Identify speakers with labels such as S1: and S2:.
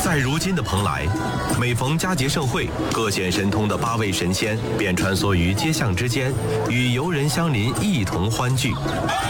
S1: 在如今的蓬莱，每逢佳节盛会，各显神通的8位神仙便穿梭于街巷之间，与游人相邻一同欢聚。